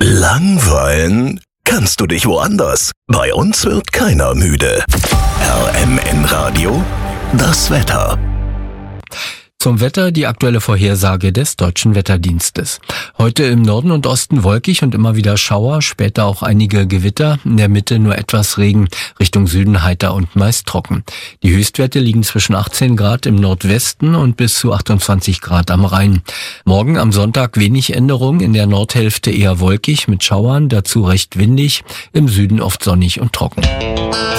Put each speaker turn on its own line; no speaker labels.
Langweilen kannst du dich woanders. Bei uns wird keiner müde. RMN Radio, das Wetter.
Zum Wetter die aktuelle Vorhersage des Deutschen Wetterdienstes. Heute im Norden und Osten wolkig und immer wieder Schauer, später auch einige Gewitter, in der Mitte nur etwas Regen, Richtung Süden heiter und meist trocken. Die Höchstwerte liegen zwischen 18 Grad im Nordwesten und bis zu 28 Grad am Rhein. Morgen am Sonntag wenig Änderung, in der Nordhälfte eher wolkig mit Schauern, dazu recht windig, im Süden oft sonnig und trocken.